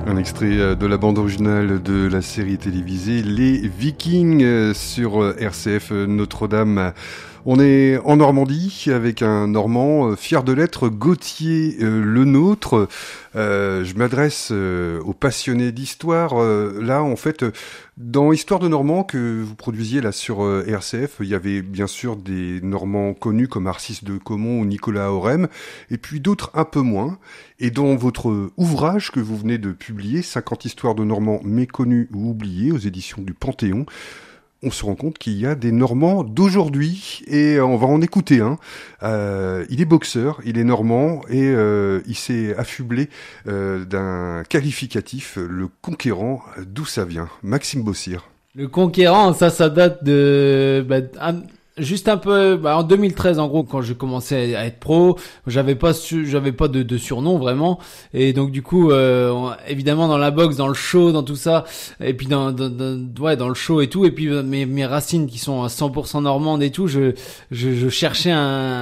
Un extrait de la bande originale de la série télévisée Les Vikings sur RCF Notre-Dame. On est en Normandie avec un Normand fier de l'être, Gauthier Lenôtre. Je m'adresse aux passionnés d'histoire. Là, en fait, dans Histoire de Normands que vous produisiez là sur RCF, il y avait bien sûr des Normands connus comme Arcis de Caumont ou Nicolas Aurem, et puis d'autres un peu moins. Et dans votre ouvrage que vous venez de publier, 50 histoires de Normands méconnus ou oubliés, aux éditions du Panthéon, on se rend compte qu'il y a des Normands d'aujourd'hui, et on va en écouter un. Il est boxeur, il est normand, et il s'est affublé d'un qualificatif, le conquérant. D'où ça vient? Maxime Bossir. Le conquérant, ça date de... juste un peu en 2013 en gros, quand j'ai commencé à être pro, j'avais pas de surnom vraiment, et donc du coup évidemment dans la boxe, dans le show, dans tout ça, et puis dans le show et tout, et puis mes racines qui sont à 100% normandes et tout, je cherchais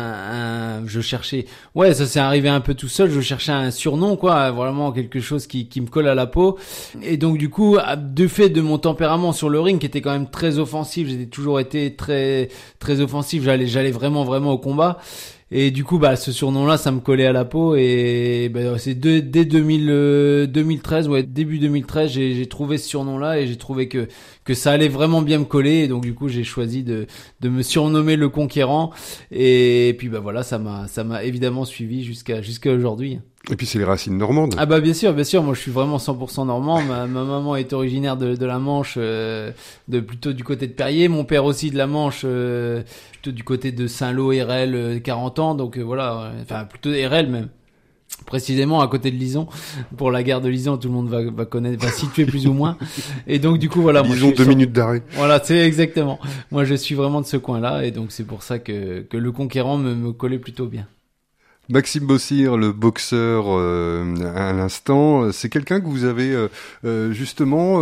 ça s'est arrivé un peu tout seul, je cherchais un surnom quoi, vraiment quelque chose qui me colle à la peau. Et donc du coup, de fait de mon tempérament sur le ring qui était quand même très offensif, j'ai toujours été très offensif, j'allais vraiment au combat, et du coup ce surnom-là ça me collait à la peau, et c'est dès 2013, début 2013 j'ai trouvé ce surnom-là, et j'ai trouvé que ça allait vraiment bien me coller, et donc du coup j'ai choisi de me surnommer le conquérant, et puis ça m'a évidemment suivi jusqu'à aujourd'hui. Et puis c'est les racines normandes. Ah bien sûr, moi je suis vraiment 100% normand. Ma maman est originaire de la Manche, plutôt du côté de Perrier, mon père aussi de la Manche, plutôt du côté de Saint-Lô, Hérel, 40 ans, donc plutôt Hérel même. Précisément à côté de Lison, pour la gare de Lison, tout le monde va connaître, va situer plus ou moins. Et donc du coup Lison, 2 minutes d'arrêt. Voilà, c'est exactement. Moi je suis vraiment de ce coin-là, et donc c'est pour ça que le conquérant me collait plutôt bien. Maxime Bossir, le boxeur, à l'instant, c'est quelqu'un que vous avez justement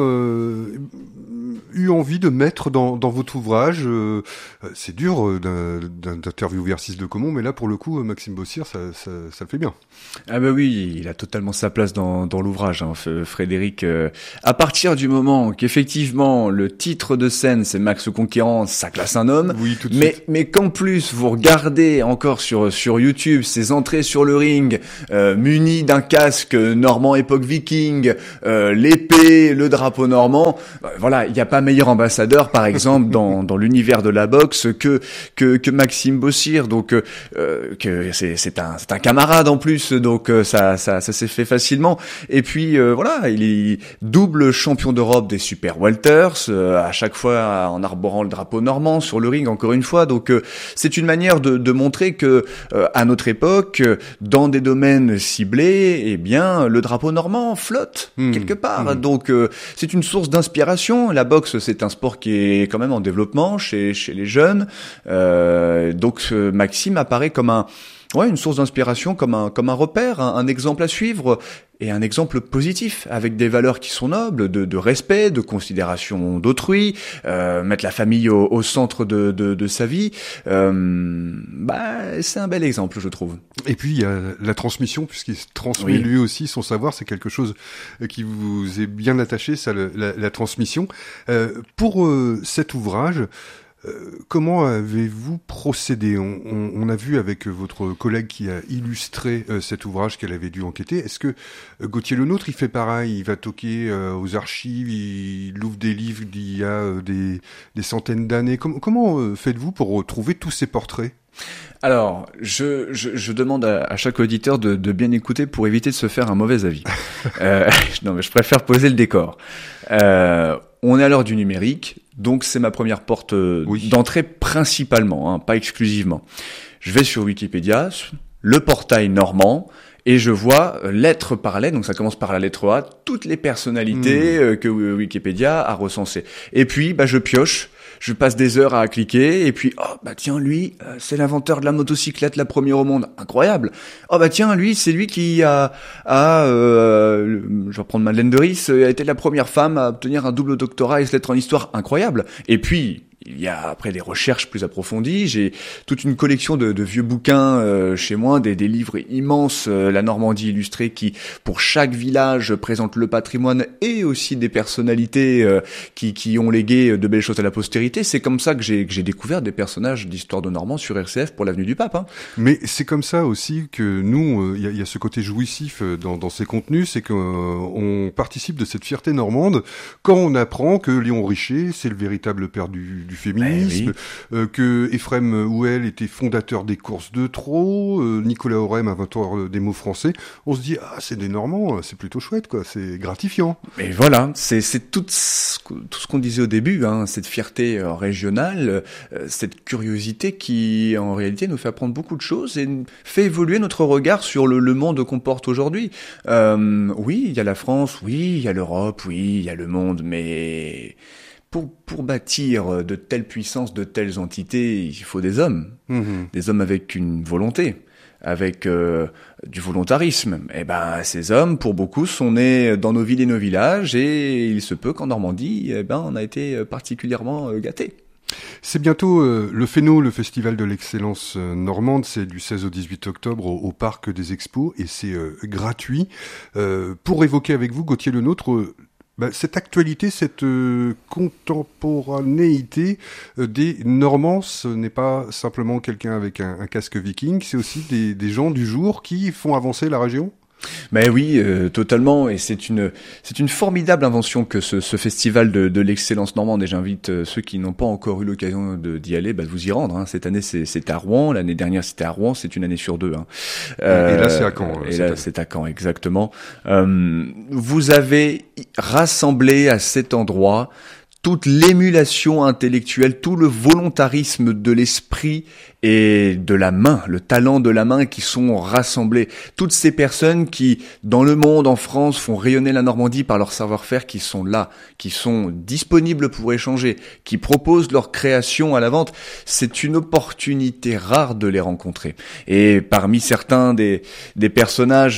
eu envie de mettre dans votre ouvrage. C'est dur d'interviewer Arcis de Caumont, mais là pour le coup, Maxime Bossir, ça le fait bien. Ah oui, il a totalement sa place dans l'ouvrage, Frédéric. À partir du moment qu'effectivement le titre de scène c'est Max le Conquérant, ça classe un homme. Oui, tout de suite. Mais qu'en plus vous regardez encore sur YouTube ces entrées sur le ring, muni d'un casque normand époque viking, l'épée, le drapeau normand. Voilà, il n'y a pas meilleur ambassadeur, par exemple, dans l'univers de la boxe que Maxime Bossir. Donc, que c'est un camarade en plus. Donc, ça s'est fait facilement. Et puis, il est double champion d'Europe des super welters, à chaque fois en arborant le drapeau normand sur le ring, encore une fois. Donc, c'est une manière de montrer que, à notre époque, dans des domaines ciblés, eh bien, le drapeau normand flotte quelque part. Donc, c'est une source d'inspiration. La boxe, c'est un sport qui est quand même en développement chez les jeunes. Donc, Maxime apparaît comme une source d'inspiration, comme un repère, un exemple à suivre, et un exemple positif, avec des valeurs qui sont nobles, de respect, de considération d'autrui, mettre la famille au centre de sa vie. C'est un bel exemple, je trouve. Et puis il y a la transmission, puisqu'il transmet lui aussi son savoir. C'est quelque chose qui vous est bien attaché, ça, la transmission. Pour cet ouvrage, comment avez-vous procédé? On a vu avec votre collègue qui a illustré cet ouvrage qu'elle avait dû enquêter. Est-ce que Gauthier Lenôtre, il fait pareil? Il va toquer aux archives, il ouvre des livres d'il y a des centaines d'années. Comment faites-vous pour trouver tous ces portraits? Alors, je demande à chaque auditeur de bien écouter pour éviter de se faire un mauvais avis. Non, mais je préfère poser le décor. On est à l'heure du numérique, donc c'est ma première porte d'entrée principalement, pas exclusivement. Je vais sur Wikipédia, le portail normand, et je vois lettre par lettre, donc ça commence par la lettre A, toutes les personnalités que Wikipédia a recensées. Et puis, je pioche je passe des heures à cliquer et puis tiens lui c'est l'inventeur de la motocyclette, la première au monde, incroyable. Tiens lui c'est lui qui je vais reprendre Madeleine de Ris, a été la première femme à obtenir un double doctorat et se lettres en histoire, incroyable. Et puis il y a après des recherches plus approfondies, j'ai toute une collection de vieux bouquins chez moi, des livres immenses, la Normandie illustrée, qui pour chaque village présente le patrimoine et aussi des personnalités qui ont légué de belles choses à la postérité. C'est comme ça que j'ai découvert des personnages d'histoire de Normand sur RCF pour l'avenue du Pape. Mais c'est comme ça aussi que nous, il y a ce côté jouissif dans ces contenus, c'est qu'on participe de cette fierté normande quand on apprend que Léon Richer, c'est le véritable père du féminisme, que Ephrem Houel était fondateur des courses de trot, Nicolas Aurem, inventeur des mots français. On se dit, c'est des Normands, c'est plutôt chouette, quoi, c'est gratifiant. Mais voilà, c'est tout ce qu'on disait au début, cette fierté régionale, cette curiosité qui, en réalité, nous fait apprendre beaucoup de choses et fait évoluer notre regard sur le monde qu'on porte aujourd'hui. Oui, il y a la France, oui, il y a l'Europe, oui, il y a le monde, mais pour bâtir de telles puissances, de telles entités, il faut des hommes. Des hommes avec une volonté, avec du volontarisme. Et ces hommes, pour beaucoup, sont nés dans nos villes et nos villages, et il se peut qu'en Normandie, on a été particulièrement gâtés. C'est bientôt le FENO, le Festival de l'excellence normande, c'est du 16 au 18 octobre au Parc des Expos, et c'est gratuit. Pour évoquer avec vous, Gauthier Lenôtre, cette actualité, cette contemporanéité des Normands, ce n'est pas simplement quelqu'un avec un casque viking, c'est aussi des gens du jour qui font avancer la région ? Mais oui, totalement, et c'est une formidable invention que ce festival de l'excellence normande, et j'invite ceux qui n'ont pas encore eu l'occasion d'y aller, de vous y rendre. Cette année c'est à Rouen, l'année dernière c'était à Rouen, c'est une année sur deux. Et là c'est à Caen. Et là c'est à Caen, exactement. Vous avez rassemblé à cet endroit toute l'émulation intellectuelle, tout le volontarisme de l'esprit et de la main, le talent de la main qui sont rassemblés. Toutes ces personnes qui, dans le monde, en France, font rayonner la Normandie par leur savoir-faire, qui sont là, qui sont disponibles pour échanger, qui proposent leur création à la vente. C'est une opportunité rare de les rencontrer. Et parmi certains des personnages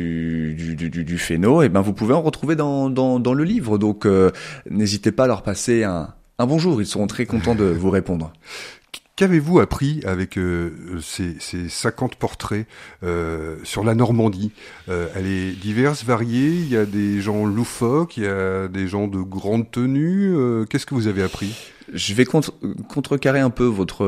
du FENO, vous pouvez en retrouver dans le livre. Donc, n'hésitez pas à leur passer un bonjour. Ils seront très contents de vous répondre. Qu'avez-vous appris avec ces 50 portraits sur la Normandie ? Elle est diverse, variée, il y a des gens loufoques, il y a des gens de grande tenue. Qu'est-ce que vous avez appris ? Je vais contrecarrer un peu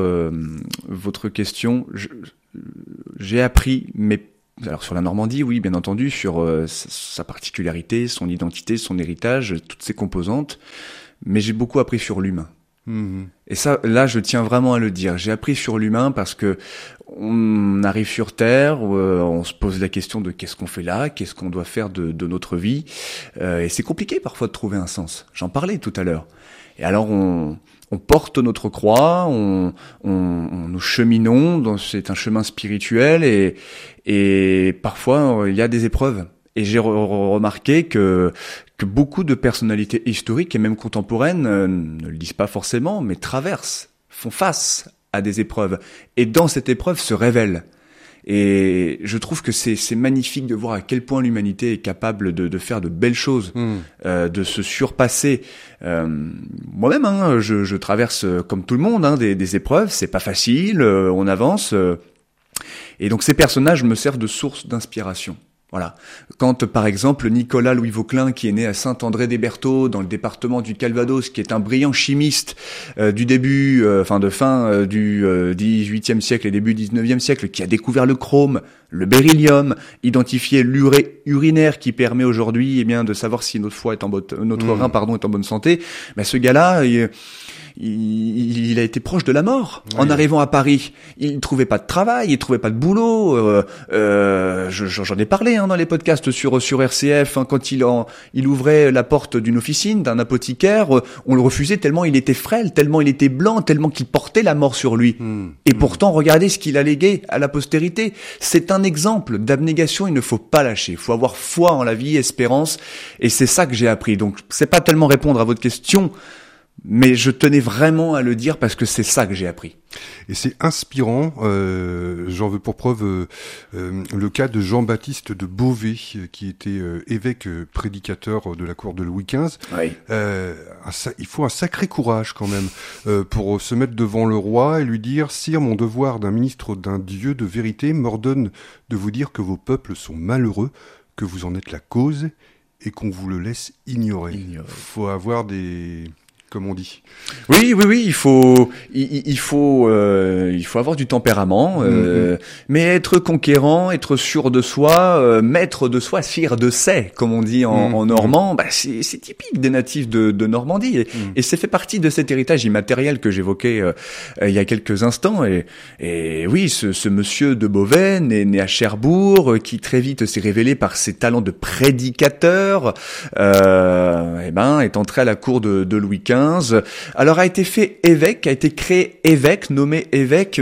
votre question. J'ai appris, mais alors sur la Normandie, oui, bien entendu, sur sa particularité, son identité, son héritage, toutes ses composantes, mais j'ai beaucoup appris sur l'humain. Et ça, là, je tiens vraiment à le dire. J'ai appris sur l'humain parce que on arrive sur Terre, on se pose la question de qu'est-ce qu'on fait là, qu'est-ce qu'on doit faire de notre vie, et c'est compliqué parfois de trouver un sens. J'en parlais tout à l'heure. Et alors on porte notre croix, nous cheminons, c'est un chemin spirituel, et parfois il y a des épreuves. Et j'ai remarqué que beaucoup de personnalités historiques et même contemporaines ne le disent pas forcément, mais font face à des épreuves. Et dans cette épreuve se révèlent. Et je trouve que c'est magnifique de voir à quel point l'humanité est capable de faire de belles choses, de se surpasser. Moi-même, je traverse comme tout le monde des épreuves. C'est pas facile, on avance. Et donc ces personnages me servent de source d'inspiration. Voilà. Quand, par exemple, Nicolas Louis Vauquelin, qui est né à Saint-André-des-Bertaux, dans le département du Calvados, qui est un brillant chimiste du fin du XVIIIe siècle et début XIXe siècle, qui a découvert le chrome, le beryllium, identifié l'urinaire qui permet aujourd'hui, de savoir si notre foie est notre rein, est en bonne santé. Ce gars-là, il a été proche de la mort en arrivant à Paris. Il trouvait pas de travail, il trouvait pas de boulot. J'en ai parlé dans les podcasts sur RCF. Quand il ouvrait la porte d'une officine, d'un apothicaire, on le refusait tellement il était frêle, tellement il était blanc, tellement qu'il portait la mort sur lui. Et pourtant, regardez ce qu'il a légué à la postérité. C'est un exemple d'abnégation. Il ne faut pas lâcher. Il faut avoir foi en la vie, espérance. Et c'est ça que j'ai appris. Donc, c'est pas tellement répondre à votre question Mais je tenais vraiment à le dire parce que c'est ça que j'ai appris. Et c'est inspirant. J'en veux pour preuve le cas de Jean-Baptiste de Beauvais, qui était évêque prédicateur de la cour de Louis XV. Oui. Il faut un sacré courage quand même pour se mettre devant le roi et lui dire « Sire, mon devoir d'un ministre d'un Dieu de vérité m'ordonne de vous dire que vos peuples sont malheureux, que vous en êtes la cause et qu'on vous le laisse ignorer. » Faut avoir des... comme on dit. Oui, il faut avoir du tempérament, mais être conquérant, être sûr de soi, maître de soi, sire de ses, comme on dit en normand, c'est typique des natifs de Normandie, et c'est fait partie de cet héritage immatériel que j'évoquais il y a quelques instants, et oui, ce monsieur de Beauvais, né à Cherbourg, qui très vite s'est révélé par ses talents de prédicateur, est entré à la cour de Louis XV. Alors a été fait évêque, a été créé évêque, nommé évêque,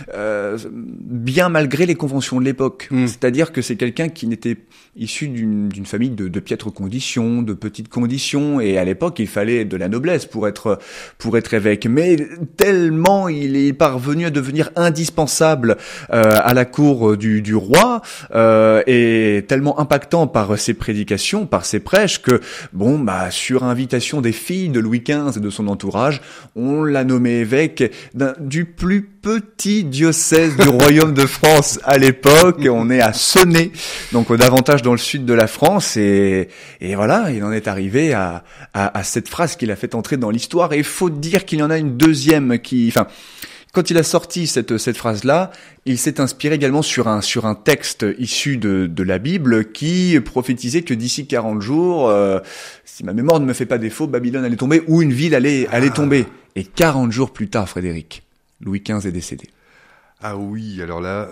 bien malgré les conventions de l'époque. C'est-à-dire que c'est quelqu'un qui n'était issu d'une famille de piètres conditions, de petites conditions, et à l'époque il fallait de la noblesse pour être évêque. Mais tellement il est parvenu à devenir indispensable à la cour du roi, et tellement impactant par ses prédications, par ses prêches, que sur invitation des filles de Louis XV et de son entourage, on l'a nommé évêque du plus petit diocèse du royaume de France à l'époque. On est à Senez, donc davantage dans le sud de la France, et voilà, il en est arrivé à cette phrase qu'il a fait entrer dans l'histoire. Et il faut dire qu'il y en a une deuxième quand il a sorti cette phrase-là, il s'est inspiré également sur un texte issu de la Bible qui prophétisait que d'ici 40 jours, si ma mémoire ne me fait pas défaut, Babylone allait tomber, ou une ville allait tomber. Et 40 jours plus tard, Frédéric, Louis XV est décédé. Ah oui, alors là,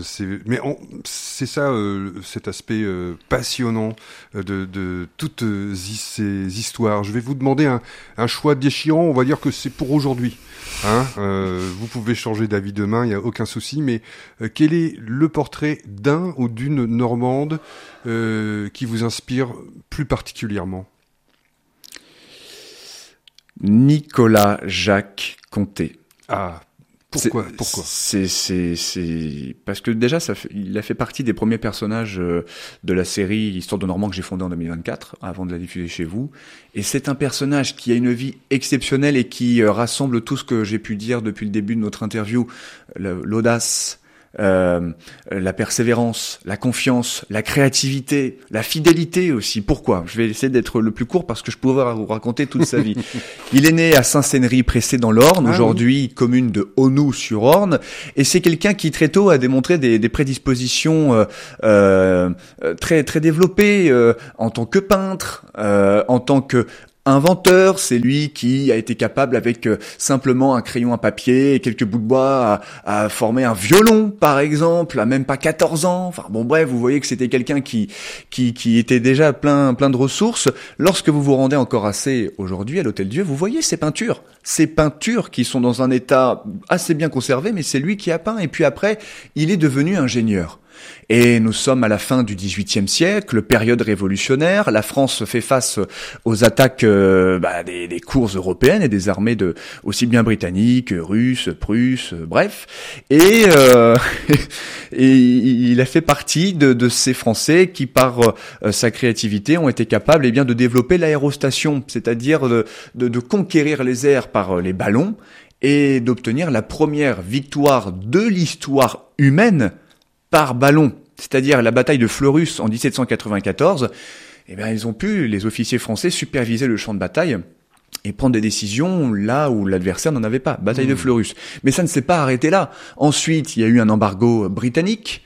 c'est ça, cet aspect passionnant de toutes ces histoires. Je vais vous demander un choix déchirant. On va dire que c'est pour aujourd'hui. Vous pouvez changer d'avis demain, il n'y a aucun souci. Mais quel est le portrait d'un ou d'une Normande qui vous inspire plus particulièrement ? Nicolas Jacques Comté. Ah. Pourquoi C'est parce que déjà il a fait partie des premiers personnages de la série Histoire de Normand que j'ai fondée en 2024 avant de la diffuser chez vous, et c'est un personnage qui a une vie exceptionnelle et qui rassemble tout ce que j'ai pu dire depuis le début de notre interview, l'audace, la persévérance, la confiance, la créativité, la fidélité aussi. Pourquoi ? Je vais essayer d'être le plus court parce que je pourrais vous raconter toute sa vie. Il est né à Saint-Sénéry, Pressé dans l'Orne, aujourd'hui commune de Aunoux-sur-Orne, et c'est quelqu'un qui très tôt a démontré des prédispositions très très développées en tant que peintre, en tant que inventeur. C'est lui qui a été capable, avec simplement un crayon à papier et quelques bouts de bois, à former un violon, par exemple, à même pas 14 ans. Enfin bon, bref, vous voyez que c'était quelqu'un qui était déjà plein de ressources. Lorsque vous vous rendez encore assez aujourd'hui à l'Hôtel-Dieu, vous voyez ces peintures qui sont dans un état assez bien conservé, mais c'est lui qui a peint. Et puis après, il est devenu ingénieur. Et nous sommes à la fin du XVIIIe siècle, période révolutionnaire. La France fait face aux attaques des cours européennes et des armées aussi bien britanniques, russes, prusses, bref. Et il a fait partie de ces Français qui, par sa créativité, ont été capables de développer l'aérostation, c'est-à-dire de conquérir les airs par les ballons et d'obtenir la première victoire de l'histoire humaine par ballon, c'est-à-dire la bataille de Fleurus en 1794. Ils ont pu, les officiers français, superviser le champ de bataille et prendre des décisions là où l'adversaire n'en avait pas. Bataille de Fleurus. Mais ça ne s'est pas arrêté là. Ensuite, il y a eu un embargo britannique.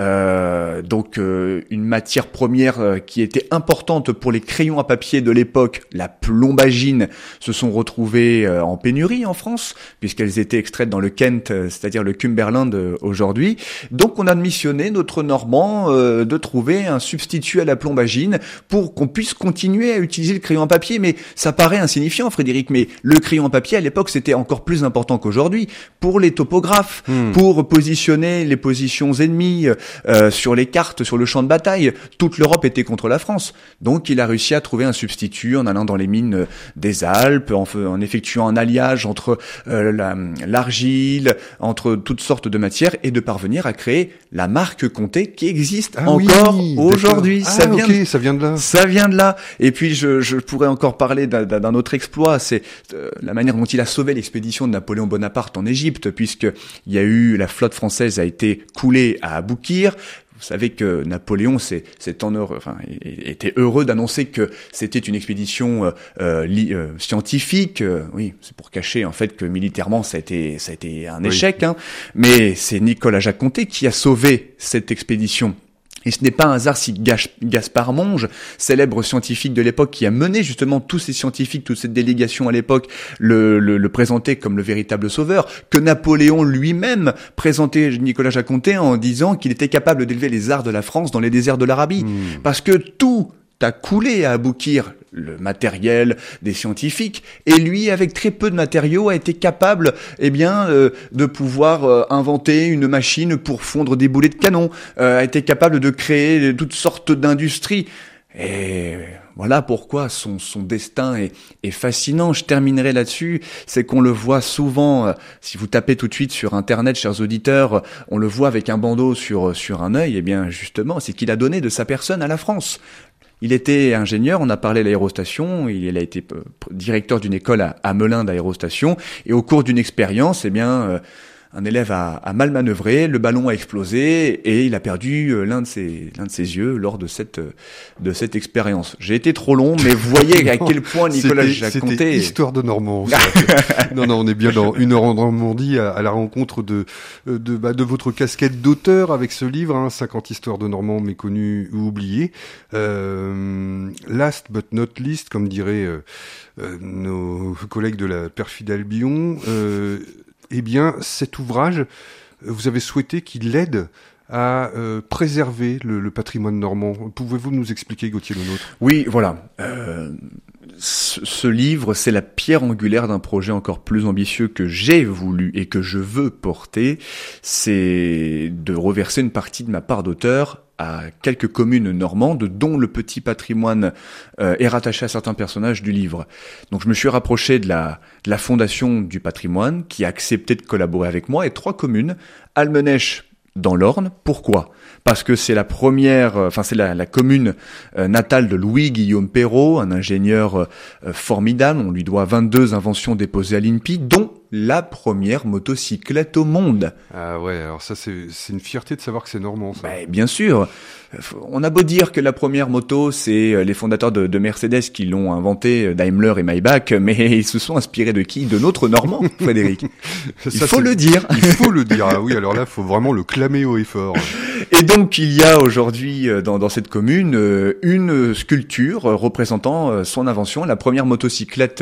Une matière première qui était importante pour les crayons à papier de l'époque, la plombagine, se sont retrouvées en pénurie en France, puisqu'elles étaient extraites dans le Kent, c'est-à-dire le Cumberland aujourd'hui. Donc on a missionné notre Normand de trouver un substitut à la plombagine pour qu'on puisse continuer à utiliser le crayon à papier. Mais ça paraît insignifiant, bien, Frédéric, mais le crayon à papier, à l'époque, c'était encore plus important qu'aujourd'hui. Pour les topographes, pour positionner les positions ennemies sur les cartes, sur le champ de bataille, toute l'Europe était contre la France. Donc, il a réussi à trouver un substitut en allant dans les mines des Alpes, en effectuant un alliage entre l'argile, entre toutes sortes de matières, et de parvenir à créer la marque Comté qui existe encore aujourd'hui. Ça vient de là. Ça vient de là. Et puis, je pourrais encore parler d'un autre exploit, c'est la manière dont il a sauvé l'expédition de Napoléon Bonaparte en Égypte, puisque il y a eu, la flotte française a été coulée à Aboukir. Vous savez que Napoléon était heureux d'annoncer que c'était une expédition scientifique. Oui, c'est pour cacher en fait que militairement ça a été un échec. Hein. Mais c'est Nicolas Jacques-Conté qui a sauvé cette expédition. Et ce n'est pas un hasard si Gaspard Monge, célèbre scientifique de l'époque qui a mené justement tous ces scientifiques, toute cette délégation à l'époque, le présentait comme le véritable sauveur, que Napoléon lui-même présentait Nicolas Jacques-Conté en disant qu'il était capable d'élever les arts de la France dans les déserts de l'Arabie. Parce que tout a coulé à Aboukir, le matériel des scientifiques, et lui, avec très peu de matériaux, a été capable, de pouvoir inventer une machine pour fondre des boulets de canon, a été capable de créer toutes sortes d'industries. Et voilà pourquoi son destin est fascinant. Je terminerai là-dessus, c'est qu'on le voit souvent, si vous tapez tout de suite sur Internet, chers auditeurs, on le voit avec un bandeau sur un œil, et bien justement, c'est qu'il a donné de sa personne à la France. Il était ingénieur, on a parlé de l'aérostation, il a été directeur d'une école à Melun d'aérostation, et au cours d'une expérience, un élève a mal manœuvré, le ballon a explosé et il a perdu l'un de ses yeux lors de cette expérience. J'ai été trop long, mais vous voyez à quel point Nicolas Jacques-Conté... C'était Histoire de Normand. Non, on est bien dans Une heure en Normandie à la rencontre de votre casquette d'auteur avec ce livre, 50 histoires de Normands méconnues ou oubliées. Last but not least, comme diraient nos collègues de la perfide Albion, eh bien, cet ouvrage, vous avez souhaité qu'il aide à préserver le patrimoine normand. Pouvez-vous nous expliquer, Gauthier Lenôtre ? Oui, voilà. Ce livre, c'est la pierre angulaire d'un projet encore plus ambitieux que j'ai voulu et que je veux porter. C'est de reverser une partie de ma part d'auteur à quelques communes normandes dont le petit patrimoine est rattaché à certains personnages du livre. Donc je me suis rapproché de la Fondation du patrimoine qui a accepté de collaborer avec moi, et 3 communes, Almenèche dans l'Orne. Pourquoi ? Parce que c'est la commune natale de Louis-Guillaume Perrault, un ingénieur formidable. On lui doit 22 inventions déposées à l'INPI, dont la première motocyclette au monde. Ah ouais, alors ça c'est une fierté de savoir que c'est normand, ça. Bien sûr. On a beau dire que la première moto, c'est les fondateurs de Mercedes qui l'ont inventée, Daimler et Maybach, mais ils se sont inspirés de qui ? De notre Normand, Frédéric. Il faut le dire. Il faut le dire. Ah oui, alors là, il faut vraiment le clamer haut et fort. Et donc, il y a aujourd'hui, dans cette commune, une sculpture représentant son invention, la première motocyclette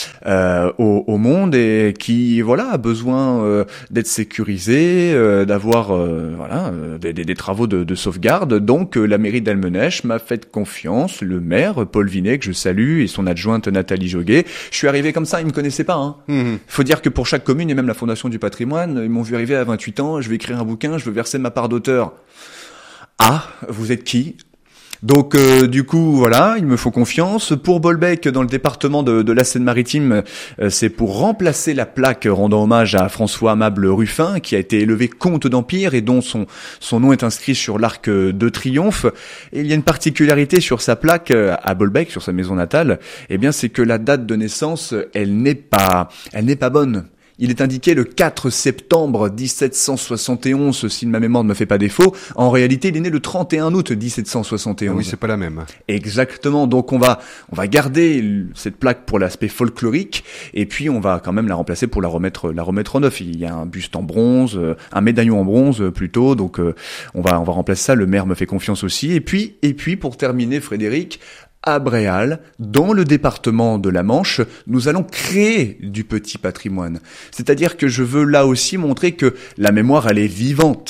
au monde, et qui, a besoin d'être sécurisée, d'avoir des travaux de sauvegarde. Donc, la mairie d'Almenèche m'a fait confiance, le maire, Paul Vinet, que je salue, et son adjointe Nathalie Joguet. Je suis arrivé comme ça, ils me connaissaient pas. Faut dire que pour chaque commune, et même la Fondation du patrimoine, ils m'ont vu arriver à 28 ans, je vais écrire un bouquin, je veux verser ma part d'auteur. Ah, vous êtes qui ? Donc du coup, il me faut confiance. Pour Bolbec, dans le département de la Seine-Maritime, c'est pour remplacer la plaque rendant hommage à François Amable Ruffin, qui a été élevé comte d'Empire et dont son nom est inscrit sur l'arc de triomphe. Et il y a une particularité sur sa plaque à Bolbec, sur sa maison natale, c'est que la date de naissance, elle n'est pas bonne. Il est indiqué le 4 septembre 1771, si ma mémoire ne me fait pas défaut. En réalité, il est né le 31 août 1771. Ah oui, c'est pas la même. Exactement. Donc on va garder cette plaque pour l'aspect folklorique, et puis on va quand même la remplacer pour la remettre en neuf. Il y a un buste en bronze, un médaillon en bronze plutôt. Donc on va remplacer ça. Le maire me fait confiance aussi. Et puis pour terminer, Frédéric, à Bréal, dans le département de la Manche, nous allons créer du petit patrimoine. C'est-à-dire que je veux là aussi montrer que la mémoire, elle est vivante,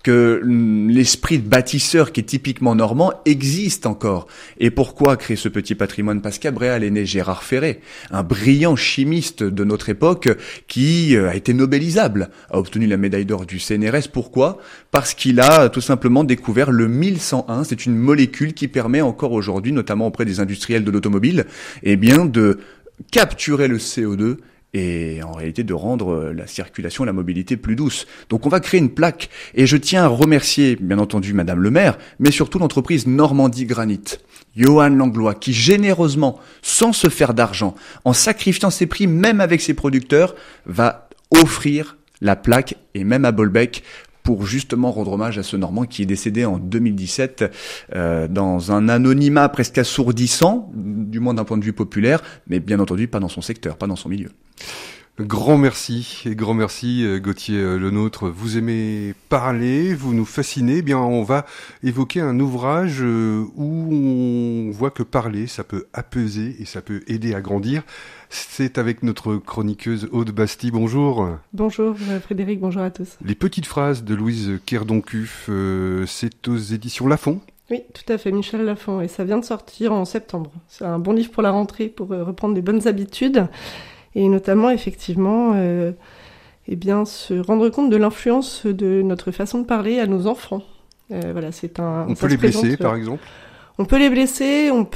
que l'esprit de bâtisseur qui est typiquement normand existe encore. Et pourquoi créer ce petit patrimoine? Parce qu'à Bréal est né Gérard Ferré, un brillant chimiste de notre époque qui a été nobélisable, a obtenu la médaille d'or du CNRS. Pourquoi? Parce qu'il a tout simplement découvert le 1101. C'est une molécule qui permet encore aujourd'hui, notamment auprès des industriels de l'automobile, eh bien de capturer le CO2 et en réalité de rendre la circulation, la mobilité plus douce. Donc on va créer une plaque, et je tiens à remercier bien entendu Madame le maire, mais surtout l'entreprise Normandie Granit, Johan Langlois, qui généreusement, sans se faire d'argent, en sacrifiant ses prix même avec ses producteurs, va offrir la plaque, et même à Bolbec, pour justement rendre hommage à ce Normand qui est décédé en 2017 dans un anonymat presque assourdissant, du moins d'un point de vue populaire, mais bien entendu pas dans son secteur, pas dans son milieu. Grand merci, Gauthier Lenôtre. Vous aimez parler, vous nous fascinez. Eh bien, on va évoquer un ouvrage où on voit que parler, ça peut apaiser et ça peut aider à grandir. C'est avec notre chroniqueuse Aude Bastille. Bonjour. Bonjour Frédéric, bonjour à tous. Les petites phrases de Louise Kerdoncuf, c'est aux éditions Lafon. Oui, tout à fait, Michel Lafon, et ça vient de sortir en septembre. C'est un bon livre pour la rentrée, pour reprendre des bonnes habitudes, et notamment effectivement eh bien, se rendre compte de l'influence de notre façon de parler à nos enfants. Voilà, c'est un. On peut les blesser, par exemple. On peut les blesser, on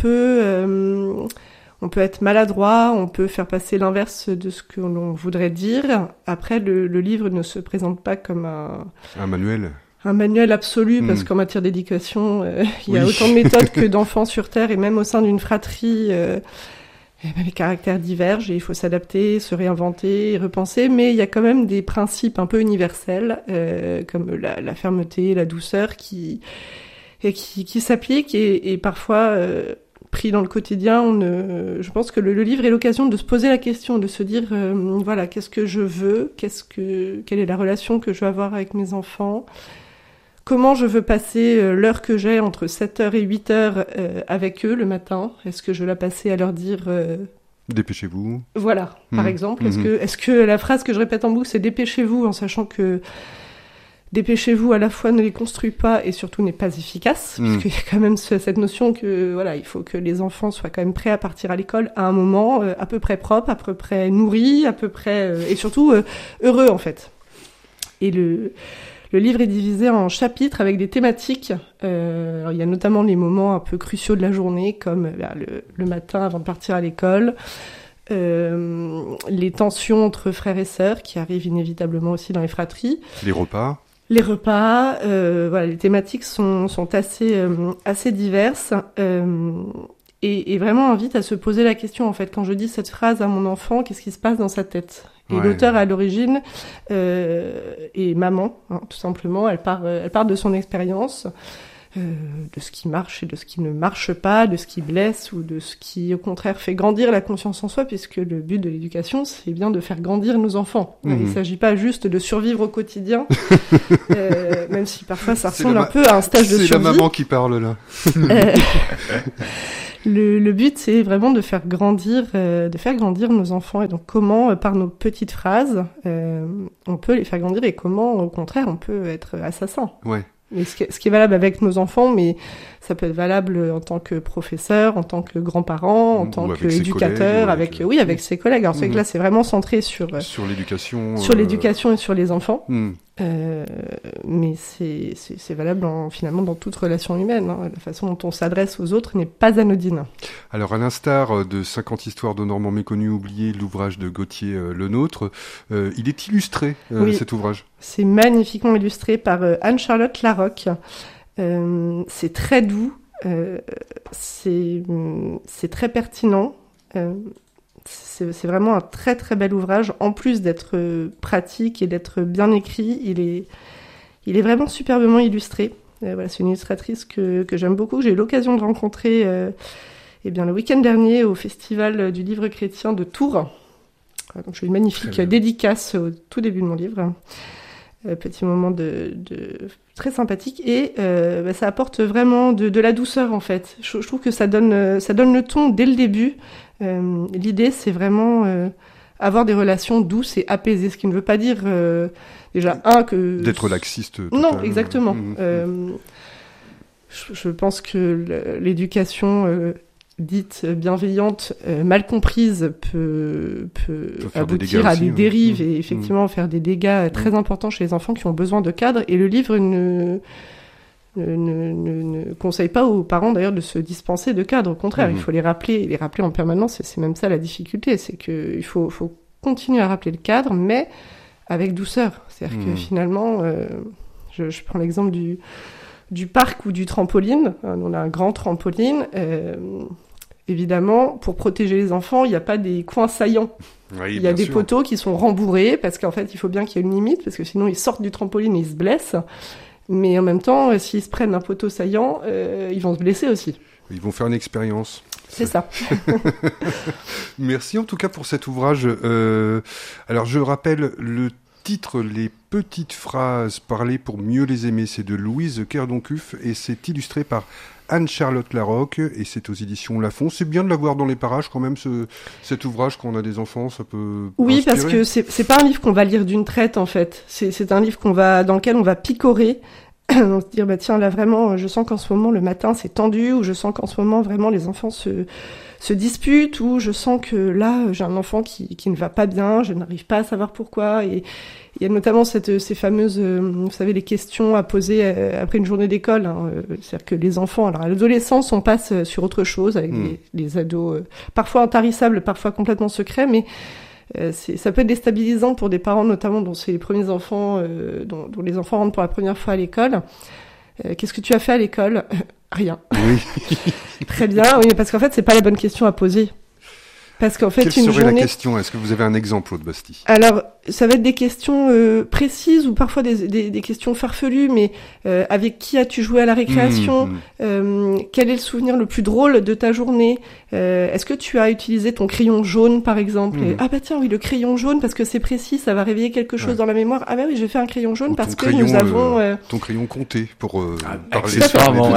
peut être maladroit, on peut faire passer l'inverse de ce que l'on voudrait dire. Après, le livre ne se présente pas comme un manuel. Un manuel absolu, parce qu'en matière d'éducation, il y a autant de méthodes que d'enfants sur Terre, et même au sein d'une fratrie, les caractères divergent, et il faut s'adapter, se réinventer, repenser, mais il y a quand même des principes un peu universels, comme la fermeté, la douceur, qui s'appliquent, et parfois... pris dans le quotidien, je pense que le livre est l'occasion de se poser la question, de se dire, voilà, qu'est-ce que je veux, quelle est la relation que je veux avoir avec mes enfants, comment je veux passer l'heure que j'ai entre 7h et 8h avec eux le matin, est-ce que je veux la passer à leur dire... Dépêchez-vous. Voilà, par exemple, est-ce que la phrase que je répète en boucle, c'est dépêchez-vous, en sachant que dépêchez-vous à la fois ne les construit pas et surtout n'est pas efficace, puisqu'il y a quand même cette notion que voilà, il faut que les enfants soient quand même prêts à partir à l'école à un moment à peu près propre, à peu près nourri, à peu près et surtout heureux en fait. Et le livre est divisé en chapitres avec des thématiques. Alors, il y a notamment les moments un peu cruciaux de la journée, comme le matin avant de partir à l'école. Les tensions entre frères et sœurs qui arrivent inévitablement aussi dans les fratries. Les repas. Voilà, les thématiques sont assez diverses et vraiment invite à se poser la question en fait. Quand je dis cette phrase à mon enfant, qu'est-ce qui se passe dans sa tête? Et l'auteur à l'origine est maman, hein, tout simplement. Elle part de son expérience. De ce qui marche et de ce qui ne marche pas, de ce qui blesse ou de ce qui, au contraire, fait grandir la confiance en soi, puisque le but de l'éducation, c'est bien de faire grandir nos enfants. Il ne s'agit pas juste de survivre au quotidien, même si parfois ça ressemble un peu à un stage de survie. C'est la maman qui parle là. Le but, c'est vraiment de faire grandir nos enfants. Et donc, comment, par nos petites phrases, on peut les faire grandir et comment, au contraire, on peut être assassin. Ouais. Et ce qui est valable avec nos enfants, mais ça peut être valable en tant que professeur, en tant que grand-parent, en tant qu'éducateur, avec ses collègues. Alors c'est vrai que là, c'est vraiment centré sur l'éducation et sur les enfants. Mais c'est valable finalement dans toute relation humaine. Hein. La façon dont on s'adresse aux autres n'est pas anodine. Alors, à l'instar de 50 histoires de Normands méconnus oubliés, l'ouvrage de Gauthier Lenôtre, il est illustré, cet ouvrage. C'est magnifiquement illustré par Anne-Charlotte Larocque. C'est très doux, c'est très pertinent. C'est vraiment un très très bel ouvrage. En plus d'être pratique et d'être bien écrit, il est vraiment superbement illustré. Voilà, c'est une illustratrice que j'aime beaucoup. J'ai eu l'occasion de rencontrer le week-end dernier au Festival du Livre Chrétien de Tours. Donc j'ai eu une magnifique dédicace au tout début de mon livre. Petit moment de très sympathique et ça apporte vraiment de la douceur en fait. Je trouve que ça donne le ton dès le début. L'idée c'est vraiment avoir des relations douces et apaisées, ce qui ne veut pas dire déjà que d'être laxiste. Total. Non, exactement. Je pense que l'éducation dite bienveillante, mal comprise, peut aboutir à des dérives et effectivement faire des dégâts très importants chez les enfants qui ont besoin de cadre. Et le livre ne conseille pas aux parents d'ailleurs de se dispenser de cadre. Au contraire, il faut les rappeler en permanence. Et c'est même ça la difficulté, c'est qu'il faut continuer à rappeler le cadre, mais avec douceur. C'est-à-dire que finalement, je prends l'exemple du parc ou du trampoline. On a un grand trampoline. Évidemment, pour protéger les enfants, il n'y a pas des coins saillants. Oui, il y a des poteaux qui sont rembourrés parce qu'en fait, il faut bien qu'il y ait une limite parce que sinon, ils sortent du trampoline et ils se blessent. Mais en même temps, s'ils se prennent un poteau saillant, ils vont se blesser aussi. Ils vont faire une expérience. C'est ça. Merci en tout cas pour cet ouvrage. Alors, je rappelle le titre, Les petites phrases parlées pour mieux les aimer. C'est de Louise Kerdoncuff et c'est illustré par Anne-Charlotte Larocque et c'est aux éditions Lafon. C'est bien de l'avoir dans les parages quand même, cet ouvrage, quand on a des enfants, ça peut Oui, inspirer. parce que c'est pas un livre qu'on va lire d'une traite en fait. C'est un livre dans lequel on va picorer. Donc se dire tiens là vraiment je sens qu'en ce moment le matin c'est tendu, ou je sens qu'en ce moment vraiment les enfants se disputent, ou je sens que là j'ai un enfant qui ne va pas bien, je n'arrive pas à savoir pourquoi. Et il y a notamment ces fameuses vous savez, les questions à poser après une journée d'école, c'est-à-dire que les enfants, alors à l'adolescence on passe sur autre chose avec les ados parfois intarissables, parfois complètement secrets, mais ça peut être déstabilisant pour des parents, notamment dont c'est les premiers enfants, dont les enfants rentrent pour la première fois à l'école. Qu'est-ce que tu as fait à l'école ? Rien. Oui. Très bien, oui, parce qu'en fait, c'est pas la bonne question à poser. Parce qu'en fait, quelle serait la question ? Est-ce que vous avez un exemple, Aude Bastille ? Alors, ça va être des questions précises ou parfois des questions farfelues, mais avec qui as-tu joué à la récréation ? Quel est le souvenir le plus drôle de ta journée ? Est-ce que tu as utilisé ton crayon jaune, par exemple ? Ah bah tiens, oui, le crayon jaune, parce que c'est précis, ça va réveiller quelque chose dans la mémoire. Ah bah oui, j'ai fait un crayon jaune parce que nous avons... Ton crayon compté, pour parler accessoirement,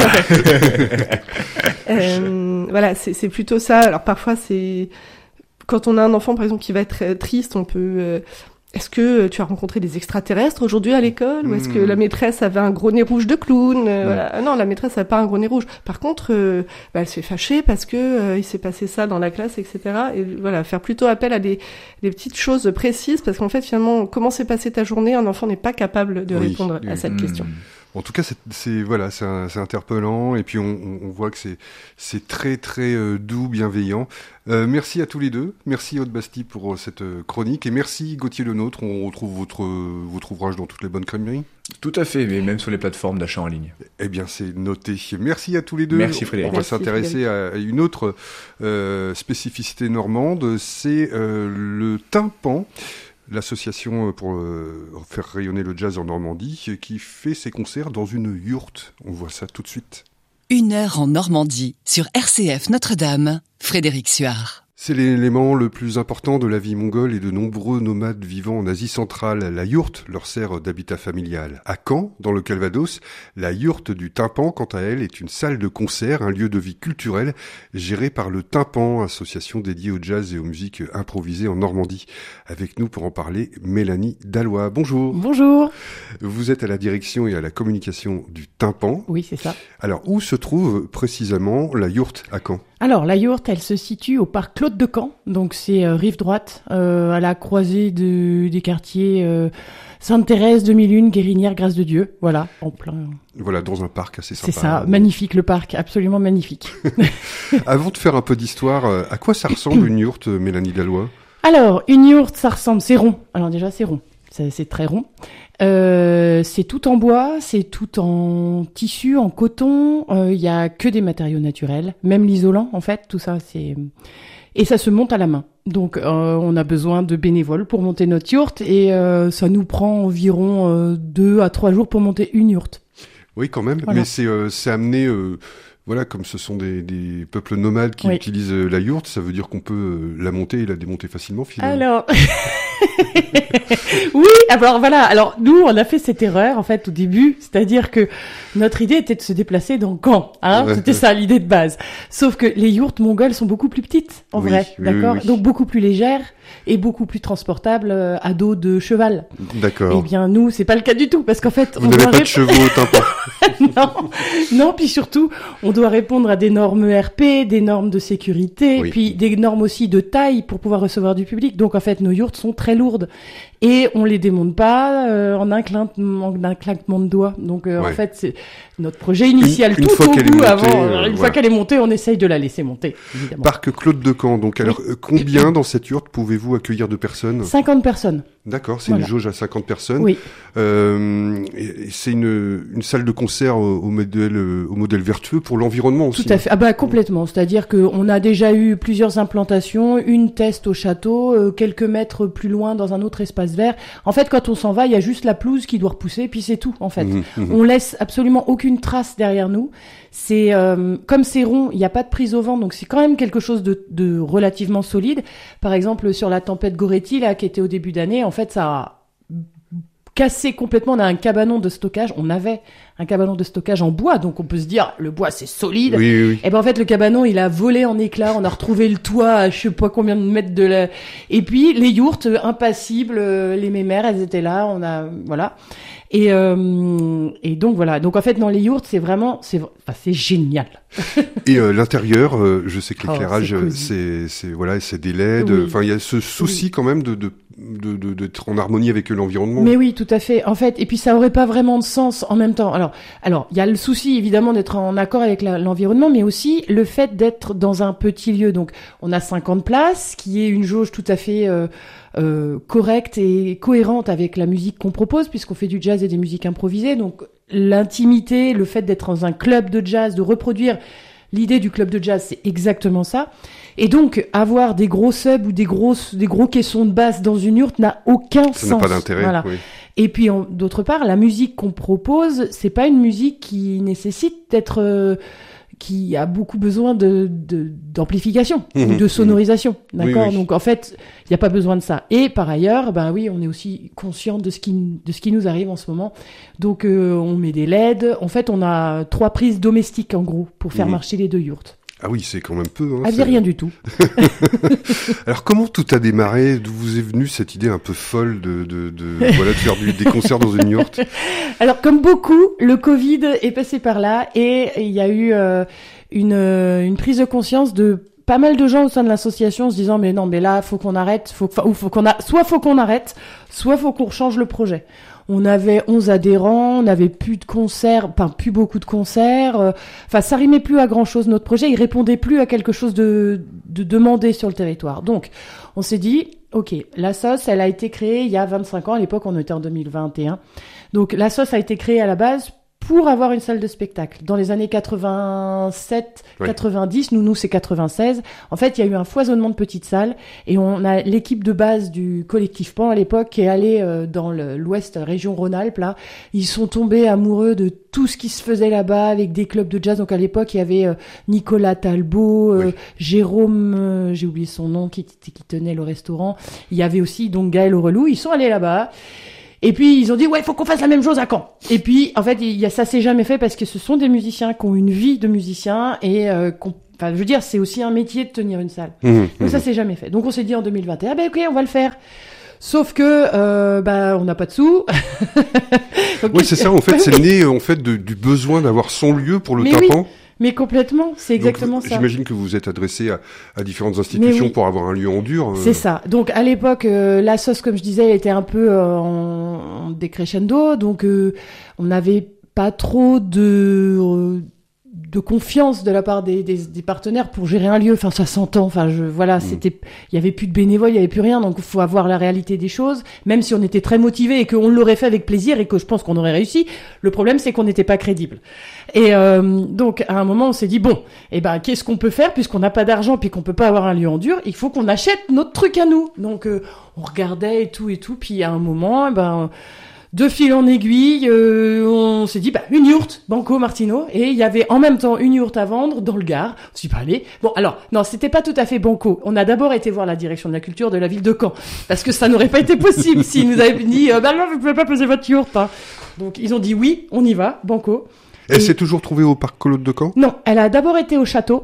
voilà, c'est plutôt ça. Alors parfois, c'est... Quand on a un enfant, par exemple, qui va être triste, on peut... Est-ce que tu as rencontré des extraterrestres aujourd'hui à l'école ? Ou est-ce que la maîtresse avait un gros nez rouge de clown ? Voilà. Non, la maîtresse n'a pas un gros nez rouge. Par contre, elle s'est fâchée parce que il s'est passé ça dans la classe, etc. Et voilà, faire plutôt appel à des petites choses précises, parce qu'en fait, finalement, comment s'est passée ta journée ? Un enfant n'est pas capable de répondre à cette question. En tout cas, c'est interpellant, et puis on voit que c'est très très doux, bienveillant. Merci à tous les deux. Merci Aude Bastille pour cette chronique, et merci Gauthier Lenôtre. On retrouve votre ouvrage dans toutes les bonnes crèmeries. Tout à fait, mais même sur les plateformes d'achat en ligne. Eh bien, c'est noté. Merci à tous les deux. Merci Frédéric. On va s'intéresser à une autre spécificité normande, c'est le tympan. L'association pour faire rayonner le jazz en Normandie, qui fait ses concerts dans une yourte. On voit ça tout de suite. 1 heure en Normandie, sur RCF Notre-Dame, Frédéric Suard. C'est l'élément le plus important de la vie mongole et de nombreux nomades vivant en Asie centrale. La yourte leur sert d'habitat familial. À Caen, dans le Calvados, la yourte du Tympan, quant à elle, est une salle de concert, un lieu de vie culturelle géré par le Tympan, association dédiée au jazz et aux musiques improvisées en Normandie. Avec nous pour en parler, Mélanie Dallois. Bonjour. Bonjour. Vous êtes à la direction et à la communication du Tympan. Oui, c'est ça. Alors, où se trouve précisément la yourte à Caen ? Alors, la yourte, elle se situe au parc Claude de Caen, donc c'est rive droite, à la croisée des quartiers Sainte-Thérèse, 2001, Guérinière, Grâce de Dieu, voilà, en plein... Voilà, dans un parc assez sympa. C'est ça, magnifique le parc, absolument magnifique. Avant de faire un peu d'histoire, à quoi ça ressemble une yourte, Mélanie Dallois ? Alors, une yourte, ça ressemble, c'est rond. Alors déjà, c'est rond, c'est très rond. C'est tout en bois, c'est tout en tissu, en coton. Il y a que des matériaux naturels, même l'isolant en fait, tout ça c'est et ça se monte à la main. Donc on a besoin de bénévoles pour monter notre yourte et ça nous prend environ 2 à 3 jours pour monter une yourte. Oui, quand même, voilà. Mais c'est amené. Voilà, comme ce sont des peuples nomades qui utilisent la yourte, ça veut dire qu'on peut la monter et la démonter facilement, finalement. Alors, oui, alors voilà. Alors nous, on a fait cette erreur en fait au début, c'est-à-dire que notre idée était de se déplacer dans Caen. C'était ça l'idée de base. Sauf que les yourtes mongoles sont beaucoup plus petites, en vrai, d'accord. Donc beaucoup plus légères. et beaucoup plus transportable à dos de cheval. D'accord. Eh bien, nous, c'est pas le cas du tout, parce qu'en fait, Vous n'avez pas de chevaux au tympan. non, puis surtout, on doit répondre à des normes ERP, des normes de sécurité, Oui. puis des normes aussi de taille pour pouvoir recevoir du public. Donc, en fait, nos yurts sont très lourdes. Et on les démonte pas en un claquement de doigts. Donc, en Ouais. fait, c'est notre projet initial Une tout fois au qu'elle est bout montée, avant. Une voilà. fois qu'elle est montée, on essaye de la laisser monter, évidemment. Parc Claude de Camp. Donc, alors, combien dans cette yourte pouvez-vous accueillir de personnes? 50 personnes. D'accord, c'est Voilà. une jauge à 50 personnes. Oui. Et c'est une salle de concert au modèle vertueux pour l'environnement aussi. Tout à fait. Ah bah complètement. C'est-à-dire qu'on a déjà eu plusieurs implantations, une test au château, quelques mètres plus loin dans un autre espace vert. En fait, quand on s'en va, il y a juste la pelouse qui doit repousser, puis c'est tout. En fait, on laisse absolument aucune trace derrière nous. C'est comme c'est rond, il n'y a pas de prise au vent, donc c'est quand même quelque chose de relativement solide. Par exemple, sur la tempête Goretti là, qui était au début d'année, en fait, ça a cassé complètement. On a un cabanon de stockage. On avait un cabanon de stockage en bois, donc on peut se dire le bois c'est solide. Oui. Et ben en fait le cabanon il a volé en éclats. On a retrouvé le toit à je sais pas combien de mètres de la. Et puis les yourtes impassibles, les mémères elles étaient là. On a voilà. Et donc voilà. Donc en fait dans les yourtes c'est génial. Et l'intérieur, je sais que l'éclairage, c'est cosy. c'est des LED. Oui. Enfin, il y a ce souci quand même d'être en harmonie avec l'environnement. Mais oui, tout à fait. En fait, et puis ça aurait pas vraiment de sens en même temps. Alors, il y a le souci évidemment d'être en accord avec l'environnement, mais aussi le fait d'être dans un petit lieu. Donc, on a 50 places, qui est une jauge tout à fait correcte et cohérente avec la musique qu'on propose, puisqu'on fait du jazz et des musiques improvisées. Donc, l'intimité, le fait d'être dans un club de jazz, de reproduire l'idée du club de jazz, c'est exactement ça. Et donc, avoir des gros subs ou des gros caissons de basse dans une yourte n'a aucun sens. Ça n'a pas d'intérêt. Voilà. Oui. Et puis, d'autre part, la musique qu'on propose, c'est pas une musique qui nécessite d'être, qui a beaucoup besoin d'amplification, ou de sonorisation. D'accord? Oui. Donc, en fait, il n'y a pas besoin de ça. Et par ailleurs, ben oui, on est aussi conscient de ce qui nous arrive en ce moment. Donc, on met des LED. En fait, on a 3 prises domestiques, en gros, pour faire marcher les 2 yourtes. Ah oui, c'est quand même peu. Hein, Ah, rien du tout. Alors, comment tout a démarré? D'où vous est venue cette idée un peu folle de faire des concerts dans une yourte? Alors, comme beaucoup, le Covid est passé par là et il y a eu une prise de conscience de pas mal de gens au sein de l'association se disant mais non, mais là, faut qu'on arrête, soit faut qu'on arrête, soit faut qu'on change le projet. On avait 11 adhérents, on n'avait plus de concerts, plus beaucoup de concerts. Ça rimait plus à grand chose. Notre projet, il répondait plus à quelque chose de demandé sur le territoire. Donc, on s'est dit, ok, la SOS, elle a été créée il y a 25 ans. À l'époque, on était en 2021. Donc, la SOS a été créée à la base pour avoir une salle de spectacle. Dans les années 87, 90, nous c'est 96. En fait, il y a eu un foisonnement de petites salles et on a l'équipe de base du collectif Pan à l'époque qui est allée dans l'ouest, région Rhône-Alpes, là. Ils sont tombés amoureux de tout ce qui se faisait là-bas avec des clubs de jazz. Donc à l'époque, il y avait Nicolas Talbot, Jérôme, j'ai oublié son nom, qui tenait le restaurant. Il y avait aussi donc Gaël Aurelou. Ils sont allés là-bas. Et puis, ils ont dit, ouais, faut qu'on fasse la même chose à Caen. Et puis, en fait, ça s'est jamais fait parce que ce sont des musiciens qui ont une vie de musiciens et je veux dire, c'est aussi un métier de tenir une salle. Donc, ça s'est jamais fait. Donc, on s'est dit en 2021, ok, on va le faire. Sauf que, on n'a pas de sous. Donc, oui, c'est ça, en fait, c'est né, du besoin d'avoir son lieu pour le tympan. Oui. Mais complètement, c'est exactement ça. J'imagine que vous vous êtes adressé à différentes institutions pour avoir un lieu en dur. C'est ça. Donc à l'époque, la sauce, comme je disais, elle était un peu en décrescendo. Donc on n'avait pas trop de confiance de la part des partenaires pour gérer un lieu. Enfin, ça s'entend. Enfin, il y avait plus de bénévoles, il y avait plus rien. Donc, il faut avoir la réalité des choses. Même si on était très motivés et qu'on l'aurait fait avec plaisir et que je pense qu'on aurait réussi. Le problème, c'est qu'on n'était pas crédible. Et donc, à un moment, on s'est dit bon, qu'est-ce qu'on peut faire puisqu'on n'a pas d'argent puis qu'on peut pas avoir un lieu en dur. Il faut qu'on achète notre truc à nous. Donc, on regardait et tout. Puis, à un moment, de fil en aiguille, on s'est dit, une yourte, Banco Martino, et il y avait en même temps une yourte à vendre dans le Gard. On s'est dit, allez. Bon, alors, non, c'était pas tout à fait Banco. On a d'abord été voir la direction de la culture de la ville de Caen, parce que ça n'aurait pas été possible s'ils nous avaient dit, non, vous pouvez pas poser votre yourte, hein. Donc, ils ont dit oui, on y va, Banco. Elle s'est toujours trouvée au parc Claude de Camp? Non, elle a d'abord été au château.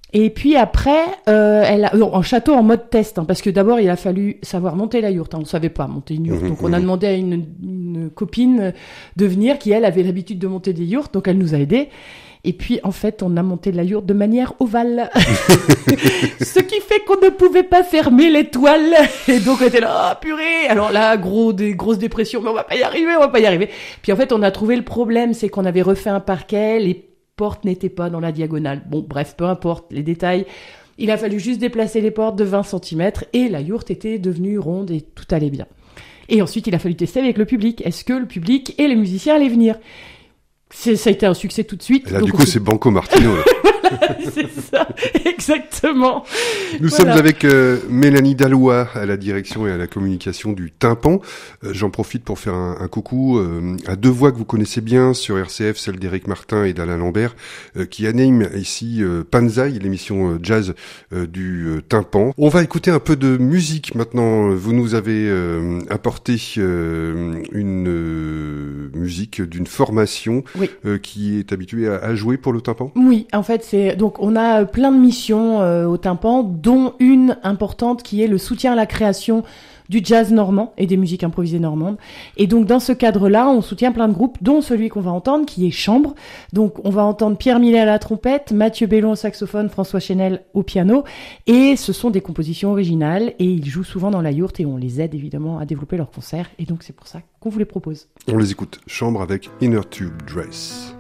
Et puis après, en château en mode test, hein, parce que d'abord il a fallu savoir monter la yourte. Hein, on savait pas monter une yourte, donc on a demandé à une copine de venir qui elle avait l'habitude de monter des yourtes, donc elle nous a aidés. Et puis, en fait, on a monté la yourte de manière ovale. Ce qui fait qu'on ne pouvait pas fermer les toiles. Et donc, on était là, oh, purée. Alors là, grosse dépression, mais on va pas y arriver. Puis en fait, on a trouvé le problème, c'est qu'on avait refait un parquet, les portes n'étaient pas dans la diagonale. Bon, bref, peu importe les détails. Il a fallu juste déplacer les portes de 20 cm et la yourte était devenue ronde et tout allait bien. Et ensuite, il a fallu tester avec le public. Est-ce que le public et les musiciens allaient venir ? Ça a été un succès tout de suite. Et là, du coup, c'est Banco Martino. Voilà, c'est ça, exactement. Nous sommes avec Mélanie Dallois à la direction et à la communication du Tympan. J'en profite pour faire un coucou à deux voix que vous connaissez bien sur RCF, celle d'Éric Martin et d'Alain Lambert, qui animent ici Panzai, l'émission jazz du Tympan. On va écouter un peu de musique maintenant. Vous nous avez apporté une musique d'une formation qui est habituée à jouer pour le Tympan. Oui, en fait, donc on a plein de missions au Tympan, dont une importante qui est le soutien à la création du jazz normand et des musiques improvisées normandes. Et donc dans ce cadre-là, on soutient plein de groupes, dont celui qu'on va entendre, qui est Chambre. Donc on va entendre Pierre Millet à la trompette, Mathieu Bellon au saxophone, François Chenel au piano. Et ce sont des compositions originales et ils jouent souvent dans la yourte et on les aide évidemment à développer leurs concerts. Et donc c'est pour ça qu'on vous les propose. On les écoute. Chambre avec Inner Tube Dress.